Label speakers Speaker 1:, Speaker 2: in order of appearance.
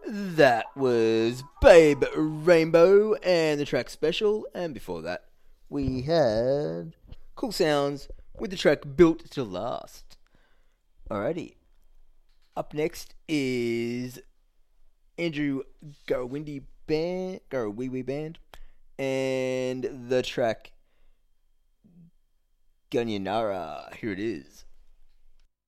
Speaker 1: That was Babe Rainbow and the track Special, and before that, we had Cool Sounds with the track Built to Last. Alrighty, up next is Andrew Garawindi Band, and the track Ganyanara. Here it is.